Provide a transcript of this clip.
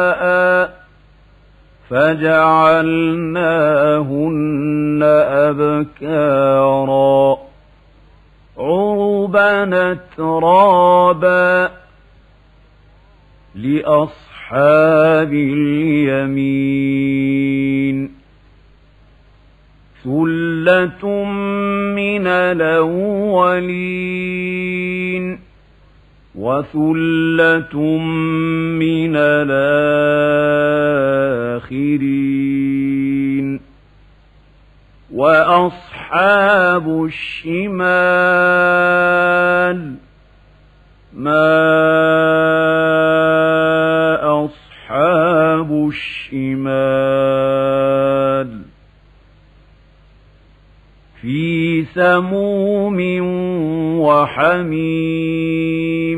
فجعلناهن أبكارا عربا ترابا لأصحاب اليمين ثلة من الأولين وثلة من الآخرين وأصحاب الشمال ما أصحاب الشمال في سموم وحميم